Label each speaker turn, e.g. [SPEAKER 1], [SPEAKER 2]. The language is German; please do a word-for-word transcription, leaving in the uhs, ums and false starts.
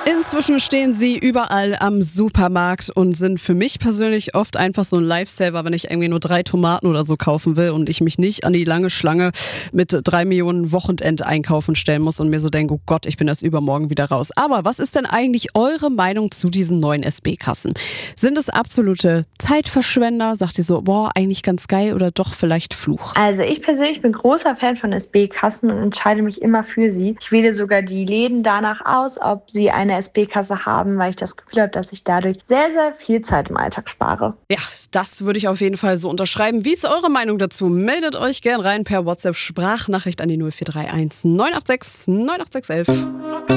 [SPEAKER 1] Inzwischen stehen sie überall am Supermarkt und sind für mich persönlich oft einfach so ein Lifesaver, wenn ich irgendwie nur drei Tomaten oder so kaufen will und ich mich nicht an die lange Schlange mit drei Millionen Wochenendeinkaufen stellen muss und mir so denke, oh Gott, ich bin erst übermorgen wieder raus. Aber was ist denn eigentlich eure Meinung zu diesen neuen S B-Kassen? Sind es absolute Zeitverschwender? Sagt ihr so, boah, eigentlich ganz geil oder doch vielleicht Fluch?
[SPEAKER 2] Also ich persönlich bin großer Fan von S B-Kassen und entscheide mich immer für sie. Ich wähle sogar die Läden danach aus, ob sie eine S B-Kasse haben, weil ich das Gefühl habe, dass ich dadurch sehr, sehr viel Zeit im Alltag spare.
[SPEAKER 1] Ja, das würde ich auf jeden Fall so unterschreiben. Wie ist eure Meinung dazu? Meldet euch gern rein per WhatsApp-Sprachnachricht an die null vier drei eins neun acht sechs neun acht sechs eins eins.